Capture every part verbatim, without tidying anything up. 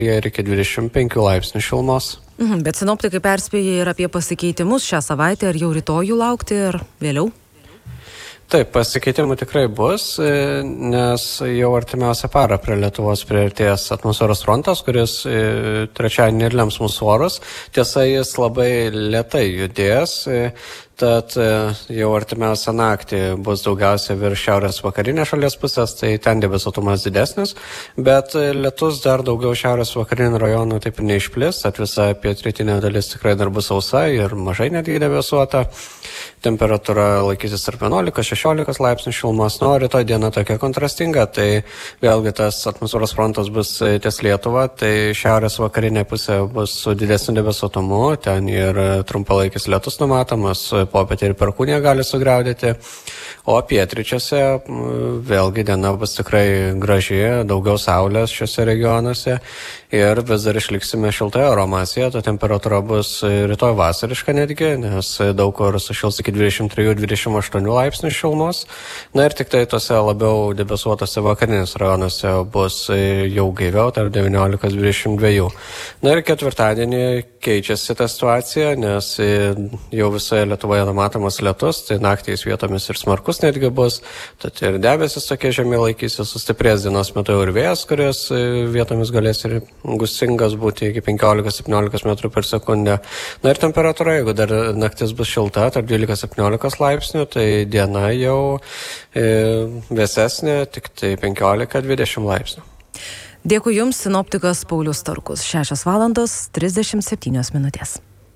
ir iki dvidešimt penkių laipsnių šilumos. Mhm, bet sinoptikai perspėja ir apie pasikeitimus šią savaitę, ar jau rytojų laukti, ar vėliau? Taip, pasikeitimų tikrai bus, nes jau artimiausią parą prie Lietuvos priartės atmosferos frontas, kuris trečiadienį ir lems mūsų orus. Tiesa, jis labai lėtai judės, tad jau artimiausią naktį bus daugiausia virš šiaurės vakarinės šalies pusės, tai ten debesuotumas didesnis, bet lietus dar daugiau šiaurės vakarinių rajonų taip ir neišplis, tad visa pietrytinė dalis tikrai dar bus sausa ir mažai netgi debesuota. Temperatūra laikysis tarp vienuolikos šešiolikos laipsnių šilumos, nu, rytoj diena tokia kontrastinga, tai vėlgi tas atmosferos frontas bus ties Lietuva, tai šiaurės vakarinė pusė bus su didesniu debesuotumu, ten ir trumpalaikis lietus numatomas, popietę ir perkūniją gali sugriaudėti, o pietryčiuose vėlgi diena bus tikrai graži, daugiau saulės šiuose regionuose ir vis dar išliksime šiltoje oro masėje, ta temperatūra bus rytoj vasariška netgi, nes daug kur sušils iki dvidešimt trijų dvidešimt aštuonių laipsnių šilumos, na ir tik tai tose labiau debesuotose vakarinės rajonuose bus jau gaiviau, tarp devyniolikos dvidešimt dviejų. Na ir ketvirtadienį keičiasi ta situacija, nes jau visoje Lietuvoje numatomas lietus, tai naktys vietomis ir smarkus netgi bus, tad ir debesis tokie žemai laikysis, sustiprės dienos metu ir vėjas, kuris vietomis galės ir gūsingas būti iki penkiolikos septyniolikos metrų per sekundę. Na ir temperatūra, jeigu dar naktis bus šilta, tarp dvylikos septyniolikos laipsnių, tai diena jau e, vėsesnė, tik tai penkiolika dvidešimt laipsnių. Dėkui Jums, sinoptikas Paulius Starkus. šešios valandos trisdešimt septynios minutės.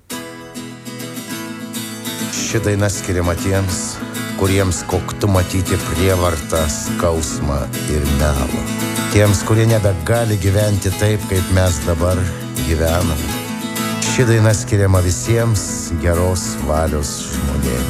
Ši daina skiriama tiems, kuriems koktu matyti prievartą, skausmą ir melą. Tiems, kurie nebegali gyventi taip, kaip mes dabar gyvename. Ši daina skiriama visiems geros valios žmonėms.